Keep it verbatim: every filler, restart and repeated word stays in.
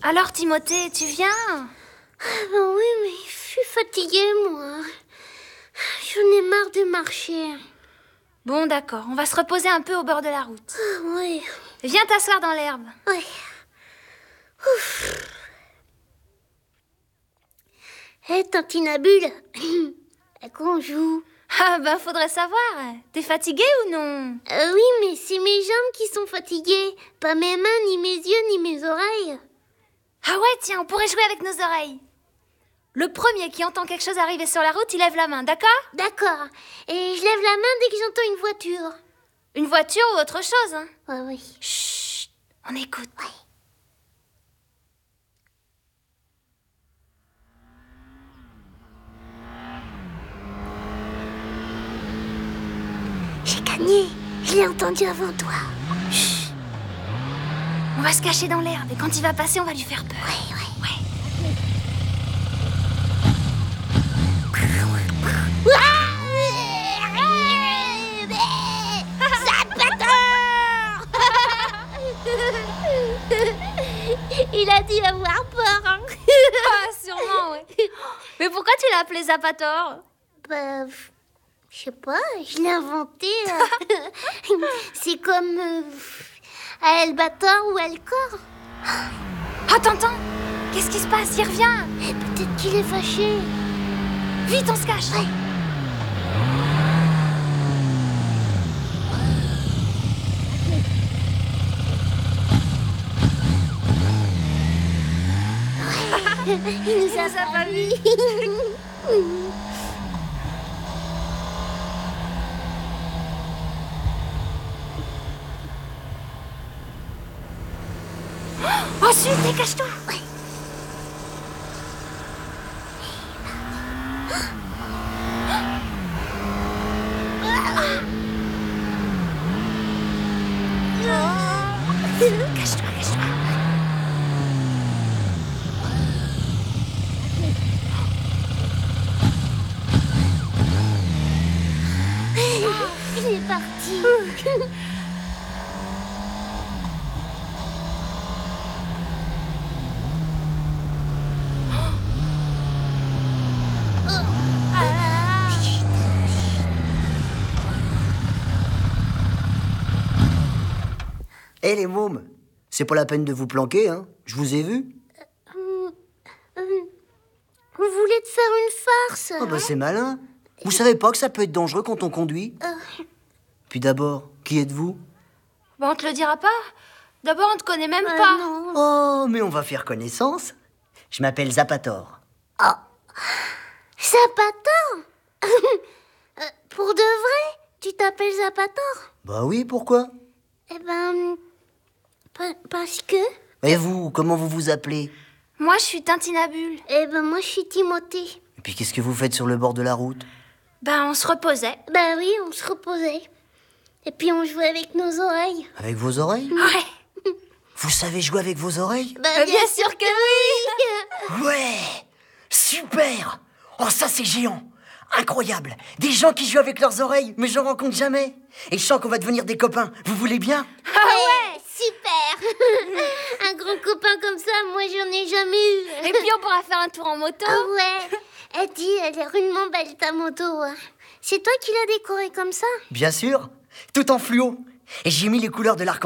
Alors, Timothée, tu viens? Ah ben oui, mais je suis fatiguée, moi. J'en ai marre de marcher. Bon, d'accord, on va se reposer un peu au bord de la route. Ah oui. Viens t'asseoir dans l'herbe. Oui. Ouf. Hé, Tantinabule, à quoi on joue? Ah bah, faudrait savoir. T'es fatiguée ou non? euh, Oui, mais c'est mes jambes qui sont fatiguées. Pas mes mains, ni mes yeux, ni mes oreilles. Ah ouais, tiens, on pourrait jouer avec nos oreilles. Le premier qui entend quelque chose arriver sur la route, il lève la main, d'accord? D'accord. Et je lève la main dès que j'entends une voiture. Une voiture ou autre chose, hein? Ouais, oui. Chut, on écoute. Ouais. J'ai gagné. Je l'ai entendu avant toi. Chut. On va se cacher dans l'herbe et quand il va passer, on va lui faire peur. Ouais, ouais. Il a dû avoir peur, hein. Ah, sûrement, ouais. Mais pourquoi tu l'as appelé Zapator? Bah, je sais pas, je l'ai inventé. euh. C'est comme euh, Albator ou Alcor. Oh, Tintin, qu'est-ce qui se passe? Il revient. Eh, peut-être qu'il est fâché. Vite, on se cache. Ouais. Il nous a pas vus. Oh, zut, dégage-toi. Ouais. Cache-toi, cache-toi. Il est parti. Hé, les mômes, c'est pas la peine de vous planquer, hein. Je vous ai vu. Euh, euh, On voulait te faire une farce. Oh bah c'est malin. Vous savez pas que ça peut être dangereux quand on conduit? Euh, Puis d'abord, qui êtes-vous? Bah, on te le dira pas. D'abord, on te connaît même euh, pas. non. Oh, mais on va faire connaissance. Je m'appelle Zapator. Zapator. Euh, Pour de vrai, tu t'appelles Zapator? Bah oui, pourquoi? Eh ben, pa- parce que... Et vous, comment vous vous appelez? Moi, je suis Tintinabule. Eh ben, moi, je suis Timothée. Et puis qu'est-ce que vous faites sur le bord de la route? Ben, on se reposait. Bah oui, on se reposait. Et puis, on jouait avec nos oreilles. Avec vos oreilles? Ouais. Vous savez jouer avec vos oreilles? Bah, Euh, bien sûr que oui. Ouais! Super! Oh, ça c'est géant! Incroyable! Des gens qui jouent avec leurs oreilles, mais j'en rencontre jamais! Et je sens qu'on va devenir des copains. Vous voulez bien? Ah ouais, super. Un grand copain comme ça, moi, j'en ai jamais eu. Et puis, on pourra faire un tour en moto. Ah ouais. Elle dit, elle est rudement belle, ta moto. hein. C'est toi qui l'as décorée comme ça? Bien sûr! Tout en fluo! Et j'ai mis les couleurs de l'arc-en-ciel.